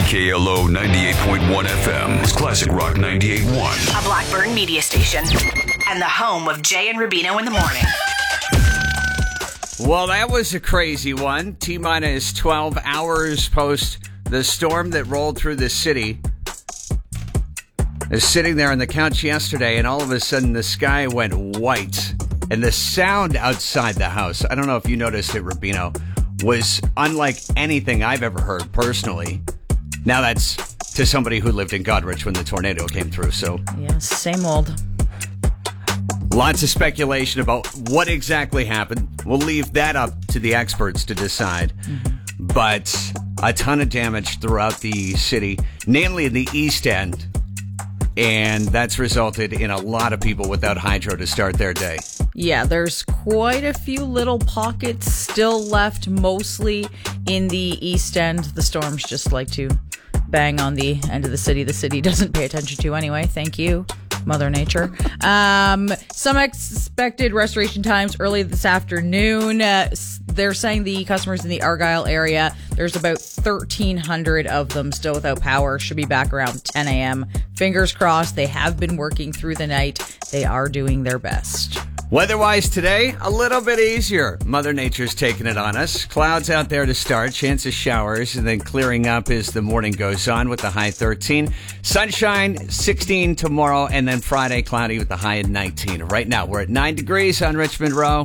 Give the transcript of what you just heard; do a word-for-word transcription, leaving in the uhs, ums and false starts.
K L O ninety-eight point one F M. It's Classic Rock ninety-eight point one. A Blackburn media station. And the home of Jay and Rubino in the morning. Well, that was a crazy one. T-minus twelve hours post the storm that rolled through the city. I was sitting there on the couch yesterday, and all of a sudden the sky went white. And the sound outside the house, I don't know if you noticed it, Rubino, was unlike anything I've ever heard personally. Now that's to somebody who lived in Goderich when the tornado came through. So yeah, same old. Lots of speculation about what exactly happened. We'll leave that up to the experts to decide. Mm-hmm. But a ton of damage throughout the city, namely in the East End. And that's resulted in a lot of people without hydro to start their day. Yeah, there's quite a few little pockets still left, mostly in the East End. The storms just like to bang on the end of the city the city doesn't pay attention to anyway. Thank you, Mother Nature. Um, some expected restoration times early this afternoon. Uh, they're saying the customers in the Argyle area, there's about thirteen hundred of them still without power. Should be back around ten a.m. Fingers crossed. They have been working through the night. They are doing their best. Weather-wise today, a little bit easier. Mother Nature's taking it on us. Clouds out there to start, chance of showers, and then clearing up as the morning goes on with the high thirteen. Sunshine, sixteen tomorrow, and then Friday, cloudy with the high at nineteen. Right now, we're at nine degrees on Richmond Row.